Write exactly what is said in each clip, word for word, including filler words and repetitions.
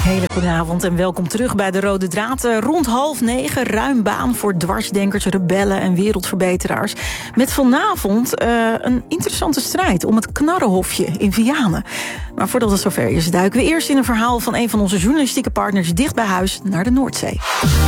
Hele goedenavond en welkom terug bij de Rode Draad. Rond half negen, ruim baan voor dwarsdenkers, rebellen en wereldverbeteraars. Met vanavond uh, een interessante strijd om het Knarrenhofje in Vianen. Maar voordat het zover is, duiken we eerst in een verhaal van een van onze journalistieke partners dicht bij huis naar de Noordzee.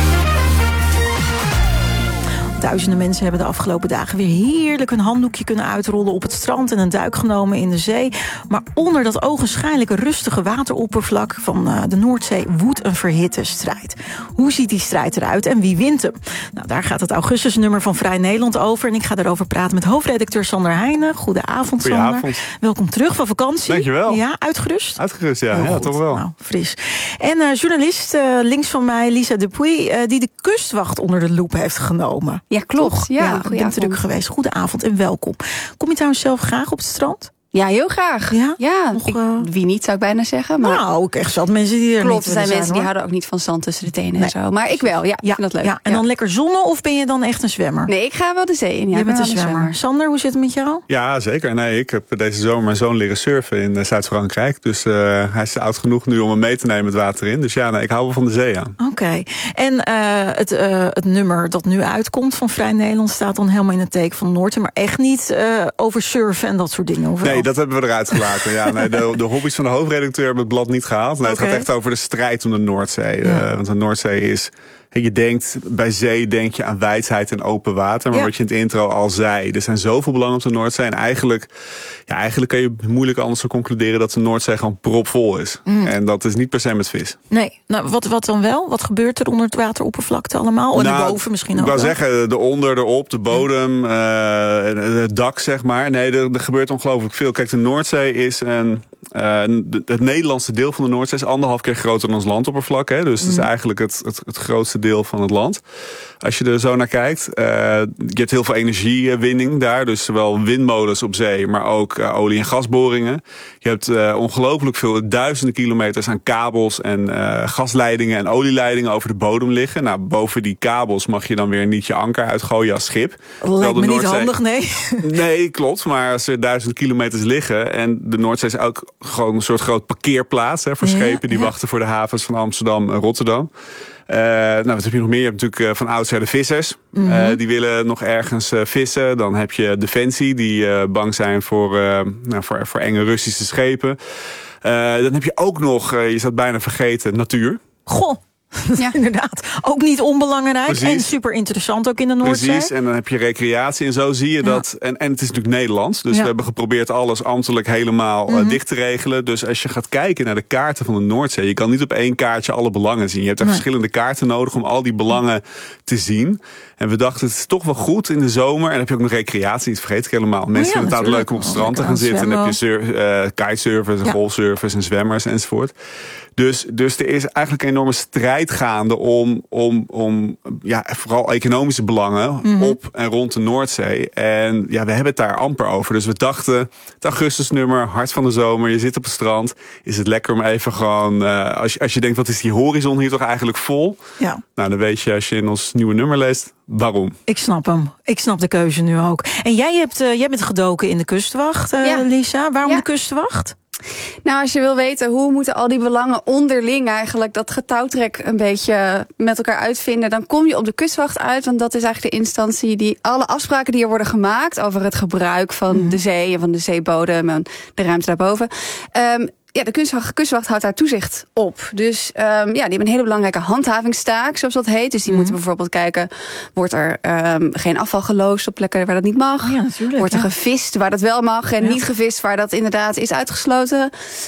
Duizenden mensen hebben de afgelopen dagen weer heerlijk een handdoekje kunnen uitrollen op het strand en een duik genomen in de zee. Maar onder dat ogenschijnlijk rustige wateroppervlak van uh, de Noordzee woedt een verhitte strijd. Hoe ziet die strijd eruit en wie wint hem? Nou, daar gaat het augustusnummer van Vrij Nederland over. En ik ga daarover praten met hoofdredacteur Sander Heijnen. Goedenavond, Sander. Goedenavond. Welkom terug van vakantie. Dankjewel. Ja, uitgerust? Uitgerust, ja. Ja, toch wel. Nou, fris. En uh, journalist uh, links van mij, Lisa Dupuy, uh, die de kustwacht onder de loep heeft genomen. Ja, klopt. Toch? Ja, ja, ik ben druk geweest. Goedenavond en welkom. Kom je trouwens zelf graag op het strand? Ja, heel graag. Ja? ja Nog, ik, uh... wie niet, zou ik bijna zeggen. Maar... Nou, ik echt zat mensen die er Klopt, niet er zijn zijn, mensen hoor. die houden ook niet van zand tussen de tenen Nee. en zo. Maar ik wel, ja, ik ja, vind dat leuk. Ja. En ja. dan lekker zonnen of ben je dan echt een zwemmer? Nee, ik ga wel de zee in. Ja, je bent een een zwemmer. zwemmer. Sander, hoe zit het met jou? Ja, zeker. Nee, ik heb deze zomer mijn zoon leren surfen in uh, Zuid-Frankrijk. Dus uh, hij is oud genoeg nu om hem mee te nemen het water in. Dus ja, nee, ik hou wel van de zee aan. Oké. Okay. En uh, het, uh, het nummer dat nu uitkomt van Vrij Nederland staat dan helemaal in het teken van Noordzee. Maar echt niet uh, over surfen en dat soort dingen. Hoewel. Nee, dat hebben we eruit gelaten. Ja, nee, de, de hobby's van de hoofdredacteur hebben het blad niet gehaald. Nee, het okay. gaat echt over de strijd om de Noordzee. Ja. Uh, want de Noordzee is... Je denkt, bij zee denk je aan wijdheid en open water. Maar ja. wat je in het intro al zei, er zijn zoveel belangen op de Noordzee. En eigenlijk, ja, eigenlijk kan je moeilijk anders zo concluderen dat de Noordzee gewoon propvol is. Mm. En dat is niet per se met vis. Nee, nou, wat, wat dan wel? Wat gebeurt er onder het wateroppervlakte allemaal? En nou, erboven misschien ook Ik wou wel? zeggen, de onder, de op, de bodem, uh, het dak, zeg maar. Nee, er, er gebeurt ongelooflijk veel. Kijk, de Noordzee is een... Uh, het Nederlandse deel van de Noordzee is anderhalf keer groter dan ons landoppervlak. Hè? Dus het is eigenlijk het, het, het grootste deel van het land. Als je er zo naar kijkt. Uh, je hebt heel veel energiewinning daar. Dus zowel windmolens op zee, maar ook uh, olie- en gasboringen. Je hebt uh, ongelooflijk veel, duizenden kilometers aan kabels en uh, gasleidingen en olieleidingen over de bodem liggen. Nou, boven die kabels mag je dan weer niet je anker uitgooien als schip. Lijkt me Noordzee... niet handig, nee. Nee, klopt. Maar als er duizend kilometers liggen en de Noordzee is ook gewoon een soort groot parkeerplaats hè, voor ja, schepen die ja. wachten voor de havens van Amsterdam en Rotterdam. Uh, nou, wat heb je nog meer? Je hebt natuurlijk uh, van oudsher de vissers. Mm-hmm. Uh, die willen nog ergens uh, vissen. Dan heb je Defensie, die uh, bang zijn voor, uh, nou, voor, voor enge Russische schepen. Uh, dan heb je ook nog, uh, je zou het bijna vergeten, natuur. Goh. Ja, inderdaad. Ook niet onbelangrijk. Precies. En super interessant ook in de Noordzee. Precies, en dan heb je recreatie. En zo zie je ja. dat. En, en het is natuurlijk Nederlands. Dus ja. we hebben geprobeerd alles ambtelijk helemaal mm-hmm. uh, dicht te regelen. Dus als je gaat kijken naar de kaarten van de Noordzee. Je kan niet op één kaartje alle belangen zien. Je hebt er nee. verschillende kaarten nodig om al die belangen te zien. En we dachten, het is toch wel goed in de zomer. En dan heb je ook nog recreatie, niet vergeet ik helemaal. Mensen vinden ja, het leuk om op het strand te gaan zitten. En dan heb je sur- uh, kitesurfers en ja. golfsurfers en zwemmers enzovoort. Dus, dus er is eigenlijk een enorme strijd gaande om, om, om ja, vooral economische belangen mm-hmm. op en rond de Noordzee. En ja, we hebben het daar amper over. Dus we dachten, het augustusnummer, hart van de zomer, je zit op het strand. Is het lekker om even gewoon, uh, als, je, als je denkt, wat is die horizon hier toch eigenlijk vol? Ja. Nou, dan weet je als je in ons nieuwe nummer leest, waarom. Ik snap hem. Ik snap de keuze nu ook. En jij, hebt, uh, jij bent gedoken in de kustwacht, uh, ja. Lisa. Waarom ja. de kustwacht? Nou, als je wil weten hoe moeten al die belangen onderling eigenlijk dat getouwtrek een beetje met elkaar uitvinden, dan kom je op de kustwacht uit, want dat is eigenlijk de instantie die alle afspraken die er worden gemaakt over het gebruik van mm. de zee en van de zeebodem en de ruimte daarboven. Um, Ja, de kustwacht, kustwacht houdt daar toezicht op. Dus um, ja, die hebben een hele belangrijke handhavingstaak, zoals dat heet. Dus die mm. moeten bijvoorbeeld kijken, wordt er um, geen afval geloosd op plekken waar dat niet mag? Ja, natuurlijk. Wordt er ja. gevist waar dat wel mag en ja. niet gevist waar dat inderdaad is uitgesloten?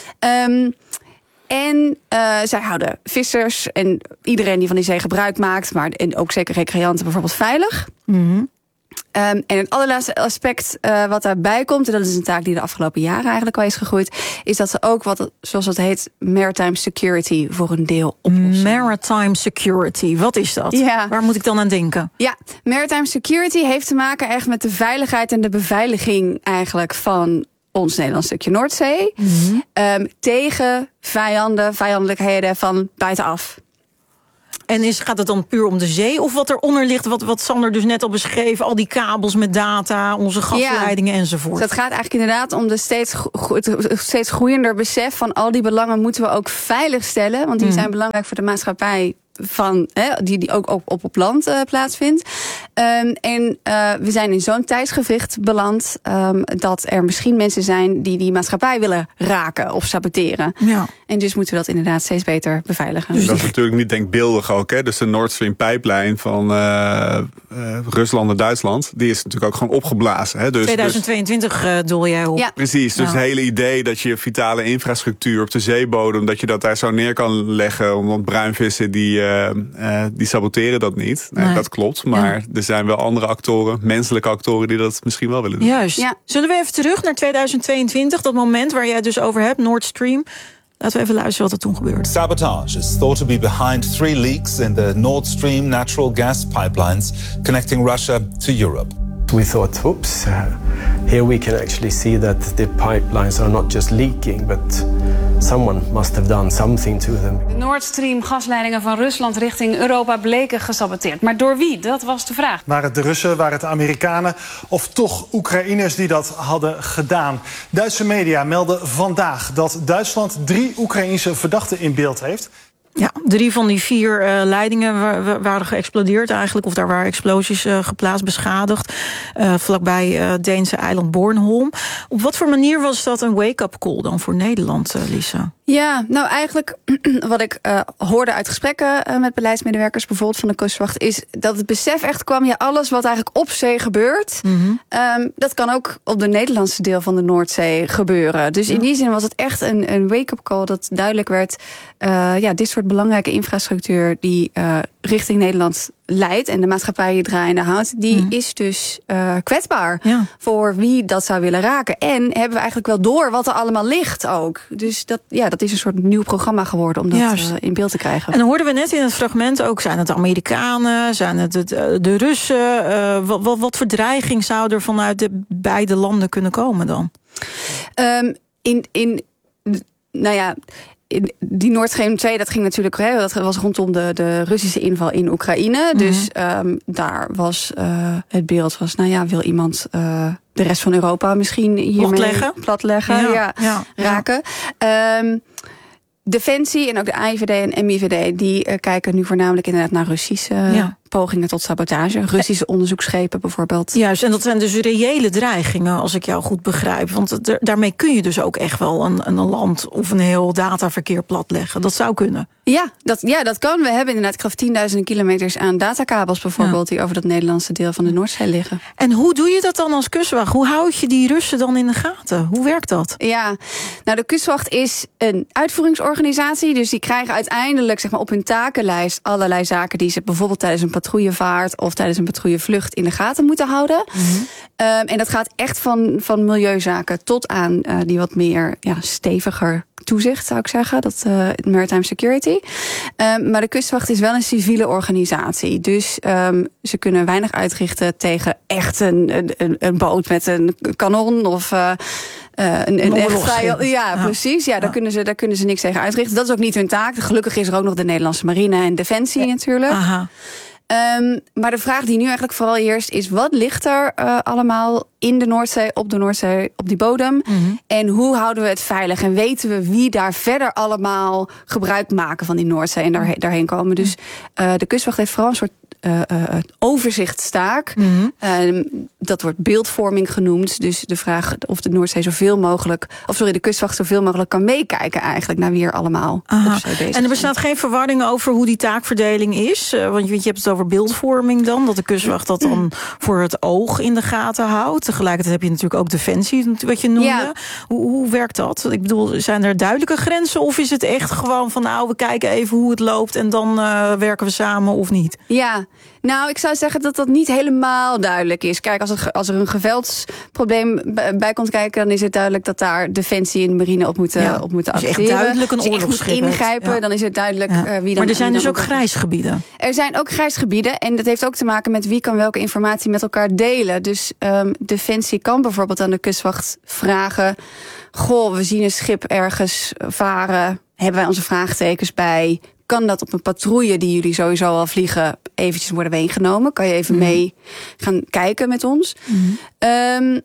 Um, En uh, zij houden vissers en iedereen die van die zee gebruik maakt, maar en ook zeker recreanten bijvoorbeeld veilig. Mm-hmm. Um, en het allerlaatste aspect uh, wat daarbij komt, en dat is een taak die de afgelopen jaren eigenlijk wel is gegroeid, is dat ze ook wat, zoals het heet, maritime security voor een deel oplossen. Maritime security, wat is dat? Ja. Waar moet ik dan aan denken? Ja, maritime security heeft te maken echt met de veiligheid en de beveiliging eigenlijk van ons Nederlands stukje Noordzee. Mm-hmm. Um, tegen vijanden, vijandelijkheden van buitenaf. En is, gaat het dan puur om de zee of wat eronder ligt, wat, wat Sander dus net al beschreef, al die kabels met data, onze gasleidingen ja. enzovoort? Dat gaat eigenlijk inderdaad om de steeds, gro- het steeds groeiender besef van al die belangen moeten we ook veiligstellen, want die mm. zijn belangrijk voor de maatschappij van hè, die, die ook op, op, op land uh, plaatsvindt. Um, en uh, we zijn in zo'n tijdsgevricht beland um, dat er misschien mensen zijn die die maatschappij willen raken of saboteren. Ja. En dus moeten we dat inderdaad steeds beter beveiligen. Dus dat is natuurlijk niet denkbeeldig ook. Hè? Dus de Nord Stream pijplijn van uh, uh, Rusland naar Duitsland, die is natuurlijk ook gewoon opgeblazen. Hè? Dus, tweeduizend tweeëntwintig dus, uh, doel jij op. Ja. Precies, dus nou. het hele idee dat je vitale infrastructuur op de zeebodem, dat je dat daar zo neer kan leggen, omdat bruinvissen die Uh, uh, die saboteren dat niet. Nee, nee. Dat klopt, maar ja. er zijn wel andere actoren, menselijke actoren, die dat misschien wel willen doen. Juist. Ja. Zullen we even terug naar tweeduizend tweeëntwintig, dat moment waar jij het dus over hebt, Nord Stream. Laten we even luisteren wat er toen gebeurde. Sabotage is thought to be behind three leaks in the Nord Stream natural gas pipelines connecting Russia to Europe. We thought, oops, uh, here we can actually see that the pipelines are not just leaking, but someone must have done something to them. De Nord Stream gasleidingen van Rusland richting Europa bleken gesaboteerd. Maar door wie? Dat was de vraag. Waren het de Russen, waren het de Amerikanen of toch Oekraïners die dat hadden gedaan? Duitse media melden vandaag dat Duitsland drie Oekraïense verdachten in beeld heeft. Ja, drie van die vier uh, leidingen waren geëxplodeerd eigenlijk, of daar waren explosies uh, geplaatst, beschadigd, uh, vlakbij uh, Deense eiland Bornholm. Op wat voor manier was dat een wake-up call dan voor Nederland, uh, Lisa? Ja, nou eigenlijk wat ik uh, hoorde uit gesprekken uh, met beleidsmedewerkers, bijvoorbeeld van de kustwacht, is dat het besef echt kwam, ja, alles wat eigenlijk op zee gebeurt, mm-hmm. um, dat kan ook op de Nederlandse deel van de Noordzee gebeuren. Dus ja. in die zin was het echt een, een wake-up call dat duidelijk werd, uh, ja, dit soort belangrijke infrastructuur die uh, richting Nederland leidt en de maatschappij draaiende houdt, die mm. is dus uh, kwetsbaar ja. voor wie dat zou willen raken. En hebben we eigenlijk wel door wat er allemaal ligt ook. Dus dat, ja, dat is een soort nieuw programma geworden om dat uh, in beeld te krijgen. En dan hoorden we net in het fragment ook, zijn het de Amerikanen, zijn het de, de Russen? Uh, wat, wat, wat voor dreiging zou er vanuit de beide landen kunnen komen dan? Um, in, in, nou ja... Die Nord Stream twee, dat ging natuurlijk, hè, dat was rondom de, de Russische inval in Oekraïne. Mm-hmm. Dus um, daar was uh, het beeld was, nou ja, wil iemand uh, de rest van Europa misschien hiermee platleggen, platleggen ja, ja, ja, raken. Ja. Um, Defensie en ook de A I V D en M I V D, die uh, kijken nu voornamelijk inderdaad naar Russische ja. pogingen tot sabotage. Russische onderzoeksschepen bijvoorbeeld. Juist, en dat zijn dus reële dreigingen, als ik jou goed begrijp. Want d- daarmee kun je dus ook echt wel een, een land of een heel dataverkeer platleggen. Dat zou kunnen. Ja, dat, ja, dat kan. We hebben inderdaad, ik geloof, tienduizenden kilometers aan datakabels bijvoorbeeld, ja. die over dat Nederlandse deel van de Noordzee liggen. En hoe doe je dat dan als kustwacht? Hoe houd je die Russen dan in de gaten? Hoe werkt dat? Ja, nou, de kustwacht is een uitvoeringsorganisatie. Dus die krijgen uiteindelijk, zeg maar, op hun takenlijst allerlei zaken die ze bijvoorbeeld tijdens een patrouillevaart of tijdens een patrouillevlucht in de gaten moeten houden. Mm-hmm. Um, en dat gaat echt van, van milieuzaken tot aan uh, die wat meer ja, steviger toezicht, zou ik zeggen. Dat uh, maritime security. Um, maar de kustwacht is wel een civiele organisatie. Dus um, ze kunnen weinig uitrichten tegen echt een, een, een boot met een kanon of Uh, Uh, een, een echt vrij, ja, ja, precies. Ja, ja. Daar, kunnen ze, daar kunnen ze niks tegen uitrichten. Dat is ook niet hun taak. Gelukkig is er ook nog de Nederlandse marine en defensie ja. natuurlijk. Aha. Um, maar de vraag die nu eigenlijk vooral heerst is, wat ligt er uh, allemaal in de Noordzee, op de Noordzee, op die bodem? Mm-hmm. En hoe houden we het veilig? En weten we wie daar verder allemaal gebruik maken van die Noordzee en daar, daarheen komen? Dus uh, de kustwacht heeft vooral een soort Uh, uh, overzichtstaak. Mm-hmm. Uh, dat wordt beeldvorming genoemd. Dus de vraag of de Noordzee zoveel mogelijk, of sorry, de kustwacht zoveel mogelijk kan meekijken eigenlijk naar wie er allemaal Aha. op zee bezig zijn. En er bestaat geen verwarring over hoe die taakverdeling is? Uh, want je hebt het over beeldvorming dan, dat de kustwacht dat dan voor het oog in de gaten houdt. Tegelijkertijd heb je natuurlijk ook defensie, wat je noemde. Ja. Hoe, hoe werkt dat? Ik bedoel, zijn er duidelijke grenzen of is het echt gewoon van, nou, we kijken even hoe het loopt en dan uh, werken we samen of niet? Ja. Nou, ik zou zeggen dat dat niet helemaal duidelijk is. Kijk, als er, als er een geweldsprobleem bij komt kijken, dan is het duidelijk dat daar defensie en marine op moeten, ja. op moeten acteren. Dus echt duidelijk een als je echt moet ingrijpen, ja. dan is het duidelijk ja. uh, wie dan. Maar er zijn dan dus ook grijsgebieden. Er zijn ook grijsgebieden en dat heeft ook te maken met wie kan welke informatie met elkaar delen. Dus um, defensie kan bijvoorbeeld aan de kustwacht vragen, goh, we zien een schip ergens varen. Hebben wij onze vraagtekens bij? kan dat op een patrouille die jullie sowieso al vliegen eventjes worden meegenomen. Kan je even mm-hmm. mee gaan kijken met ons. Mm-hmm. Um,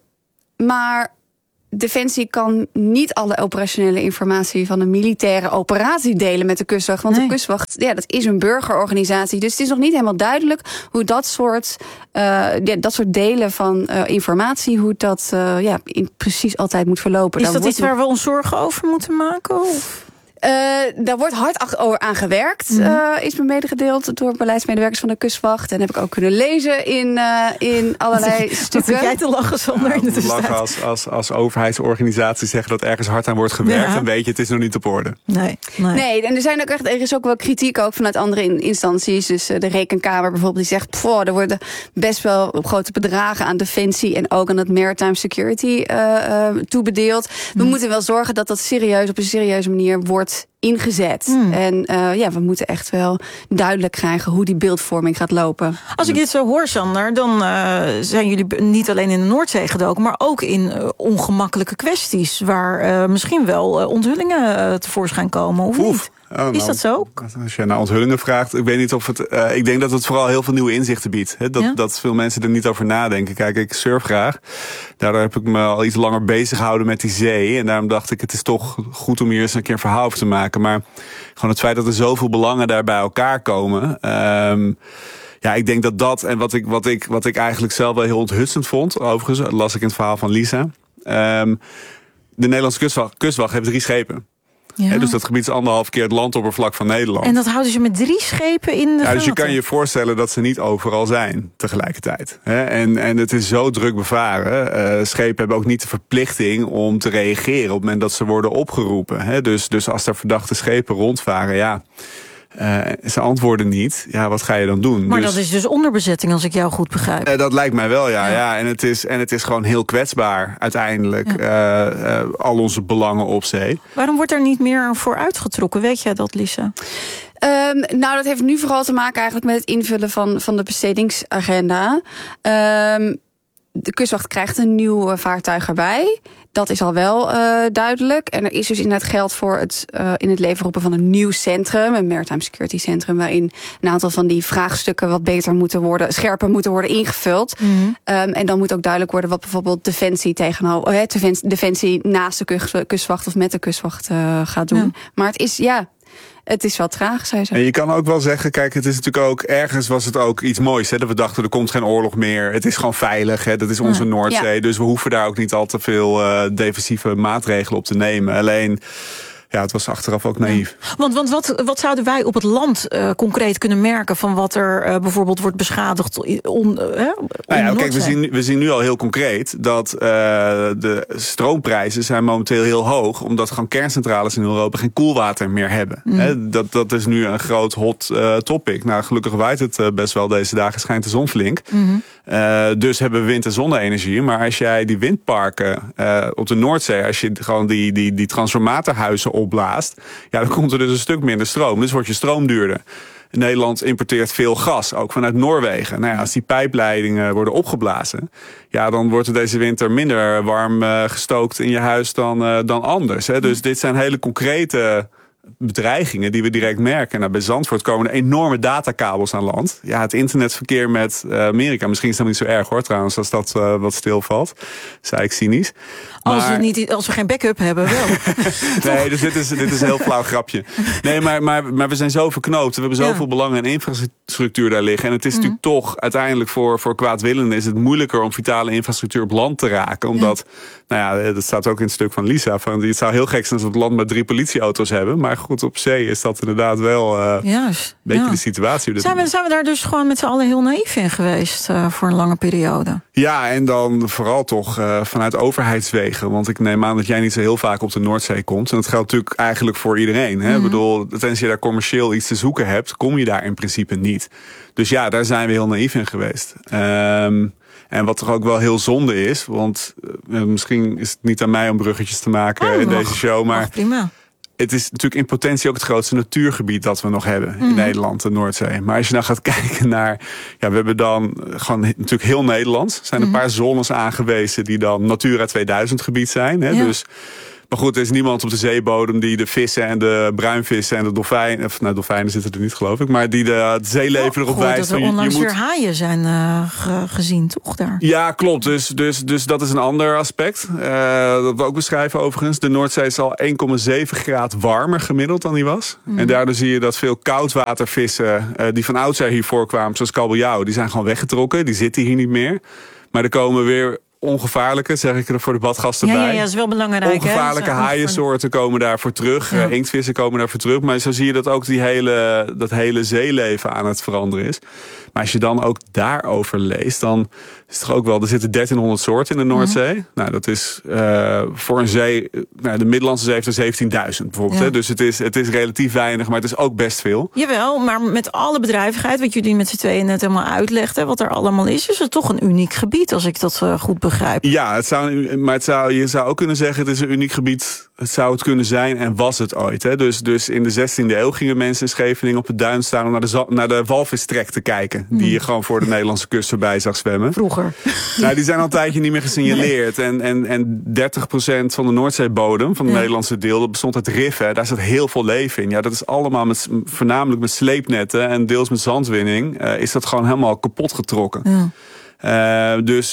maar Defensie kan niet alle operationele informatie van een militaire operatie delen met de kustwacht. Want nee. de kustwacht, ja, dat is een burgerorganisatie. Dus het is nog niet helemaal duidelijk hoe dat soort, uh, ja, dat soort delen van uh, informatie, hoe dat uh, ja, in, precies altijd moet verlopen. Is Daar dat wordt iets waar we ons zorgen over moeten maken? Of? Uh, daar wordt hard aan gewerkt, mm-hmm. uh, is me medegedeeld door beleidsmedewerkers van de kustwacht. En heb ik ook kunnen lezen in, uh, in allerlei wat, stukken. Wat jij te lachen, Sander? Ja, te lachen als, als, als overheidsorganisaties zeggen dat ergens hard aan wordt gewerkt. Ja. Dan weet je, het is nog niet op orde. Nee, nee. nee en er, zijn ook echt, er is ook wel kritiek ook vanuit andere instanties. Dus uh, de Rekenkamer bijvoorbeeld, die zegt, pff, er worden best wel grote bedragen aan Defensie en ook aan het Maritime Security uh, uh, toebedeeld. We mm. moeten wel zorgen dat dat serieus op een serieuze manier wordt ingezet. Hmm. En uh, ja, we moeten echt wel duidelijk krijgen hoe die beeldvorming gaat lopen. Als ik dit zo hoor, Sander, dan uh, zijn jullie niet alleen in de Noordzee gedoken, maar ook in uh, ongemakkelijke kwesties, waar uh, misschien wel uh, onthullingen uh, tevoorschijn komen, of Oef. niet? Oh, nou, is dat zo? Als je naar onthullingen vraagt, ik weet niet of het. Uh, ik denk dat het vooral heel veel nieuwe inzichten biedt. Hè? Dat, ja? dat veel mensen er niet over nadenken. Kijk, ik surf graag. Daardoor heb ik me al iets langer bezig gehouden met die zee. En daarom dacht ik, het is toch goed om hier eens een keer een verhaal over te maken. Maar gewoon het feit dat er zoveel belangen daar bij elkaar komen. Um, Ja, ik denk dat dat, en wat ik, wat ik, wat ik eigenlijk zelf wel heel onthutsend vond, overigens, las ik in het verhaal van Lisa. Um, de Nederlandse kustwacht, kustwacht heeft drie schepen. Ja. He, dus dat gebied is anderhalf keer het landoppervlak van Nederland. En dat houden ze met drie schepen in de ja, Dus je gaten. kan je voorstellen dat ze niet overal zijn tegelijkertijd. He, en, en het is zo druk bevaren. Uh, schepen hebben ook niet de verplichting om te reageren op het moment dat ze worden opgeroepen. He, dus, dus als er verdachte schepen rondvaren, ja... Uh, ze antwoorden niet. Ja, wat ga je dan doen? Maar dus, dat is dus onderbezetting, als ik jou goed begrijp. Uh, dat lijkt mij wel, ja. ja. ja. En, het is, en het is gewoon heel kwetsbaar, uiteindelijk. Ja. Uh, uh, al onze belangen op zee. Waarom wordt er niet meer voor uitgetrokken? Weet jij dat, Lisa? Um, nou, dat heeft nu vooral te maken eigenlijk met het invullen van, van de bestedingsagenda. Um, de kustwacht krijgt een nieuw vaartuig erbij. Dat is al wel uh, duidelijk. En er is dus inderdaad geld voor het uh, in het leven roepen van een nieuw centrum, een Maritime Security Centrum, waarin een aantal van die vraagstukken wat beter moeten worden, scherper moeten worden ingevuld. Mm-hmm. Um, en dan moet ook duidelijk worden wat bijvoorbeeld Defensie tegenover, uh, Defensie naast de kust, kustwacht of met de kustwacht uh, gaat doen. Ja. Maar het is, ja... Het is wel traag, zei ze. En je kan ook wel zeggen, kijk, het is natuurlijk ook... Ergens was het ook iets moois, hè, dat we dachten, er komt geen oorlog meer. Het is gewoon veilig, hè, dat is onze Noordzee. Ja. Dus we hoeven daar ook niet al te veel uh, defensieve maatregelen op te nemen. Alleen... Ja, het was achteraf ook naïef. Ja. Want, want wat, wat zouden wij op het land uh, concreet kunnen merken van wat er uh, bijvoorbeeld wordt beschadigd? On, uh, nou ja, kijk, we zien, we zien nu al heel concreet dat uh, de stroomprijzen zijn momenteel heel hoog, omdat gewoon kerncentrales in Europa geen koelwater meer hebben. Mm. He, dat, dat is nu een groot hot uh, topic. Nou, gelukkig waait het uh, best wel deze dagen, schijnt de zon flink. Mm-hmm. Uh, dus hebben we wind- en zonne-energie. Maar als jij die windparken uh, op de Noordzee, als je gewoon die, die, die transformatorhuizen opblaast, ja, dan komt er dus een stuk minder stroom. Dus wordt je stroom duurder. Nederland importeert veel gas, ook vanuit Noorwegen. Nou ja, als die pijpleidingen worden opgeblazen, ja, dan wordt er deze winter minder warm uh, gestookt in je huis dan, uh, dan anders. Hè. Dus dit zijn hele concrete bedreigingen die we direct merken. Nou, bij Zandvoort komen er enorme datakabels aan land. Ja, het internetverkeer met uh, Amerika, misschien is dat niet zo erg hoor trouwens, als dat uh, wat stilvalt. Zei ik cynisch. Als, maar... we niet, als we geen backup hebben, wel. Nee, dus dit is, dit is een heel flauw grapje. Nee, maar, maar, maar we zijn zo verknoopt. We hebben zoveel ja. belangen en infrastructuur daar liggen. En het is mm. natuurlijk toch uiteindelijk voor, voor kwaadwillenden is het moeilijker om vitale infrastructuur op land te raken. Omdat, ja. nou ja, dat staat ook in het stuk van Lisa. Van, het zou heel gek zijn als we het land met drie politieauto's hebben. Maar goed, op zee is dat inderdaad wel uh, Juist, een beetje ja. de situatie. Zijn we, zijn we daar dus gewoon met z'n allen heel naïef in geweest uh, voor een lange periode? Ja, en dan vooral toch uh, vanuit overheidswegen. Want ik neem aan dat jij niet zo heel vaak op de Noordzee komt. En dat geldt natuurlijk eigenlijk voor iedereen. Hè? Mm-hmm. Ik bedoel, tenzij je daar commercieel iets te zoeken hebt, kom je daar in principe niet. Dus ja, daar zijn we heel naïef in geweest. Um, En wat toch ook wel heel zonde is, want uh, misschien is het niet aan mij om bruggetjes te maken oh, in mag, deze show, maar prima. Het is natuurlijk in potentie ook het grootste natuurgebied dat we nog hebben in mm. Nederland, de Noordzee. Maar als je nou gaat kijken naar, ja, we hebben dan gewoon natuurlijk heel Nederland. Er zijn een mm. paar zones aangewezen die dan Natura tweeduizend gebied zijn. Hè? Ja. Dus Maar goed, er is niemand op de zeebodem die de vissen en de bruinvissen en de dolfijnen... Of, nou, dolfijnen zitten er niet, geloof ik. Maar die de, het zeeleven erop oh, wijst. Dat er van, onlangs je moet... weer haaien zijn uh, ge, gezien, toch daar? Ja, klopt. Dus, dus, dus dat is een ander aspect. Uh, dat we ook beschrijven overigens. De Noordzee is al één komma zeven graad warmer gemiddeld dan die was. Mm. En daardoor zie je dat veel koudwatervissen... Uh, die van oudsher hier voorkwamen, zoals kabeljauw... die zijn gewoon weggetrokken. Die zitten hier niet meer. Maar er komen weer... ongevaarlijke, zeg ik er voor de badgasten ja, bij. Ja, ja, dat is wel belangrijk. Ongevaarlijke haaiensoorten komen daarvoor terug. Ja. Uh, inktvissen komen daarvoor terug. Maar zo zie je dat ook die hele, dat hele zeeleven aan het veranderen is. Maar als je dan ook daarover leest, dan is het toch ook wel... Er zitten dertienhonderd soorten in de Noordzee. Mm-hmm. Nou, dat is uh, voor een zee... Nou, de Middellandse Zee heeft er zeventienduizend bijvoorbeeld. Ja. Hè? Dus het is, het is relatief weinig, maar het is ook best veel. Jawel, maar met alle bedrijvigheid... wat jullie met z'n tweeën net helemaal uitlegden... wat er allemaal is, is het toch een uniek gebied... als ik dat uh, goed begrijp. Ja, het zou, maar het zou, je zou ook kunnen zeggen... het is een uniek gebied, het zou het kunnen zijn... en was het ooit. Hè? Dus, dus in de zestiende eeuw gingen mensen in Scheveningen op de duin staan... om naar de, naar de walvistrek te kijken... die je gewoon voor de Nederlandse kust voorbij zag zwemmen. Vroeger. Nou, die zijn al een tijdje niet meer gesignaleerd. Nee. En, en, en dertig procent van de Noordzeebodem, van het ja. Nederlandse deel... dat bestond uit riffen. Daar zat heel veel leven in. Ja, dat is allemaal met, voornamelijk met sleepnetten... en deels met zandwinning... Uh, is dat gewoon helemaal kapot getrokken. Ja. Uh, dus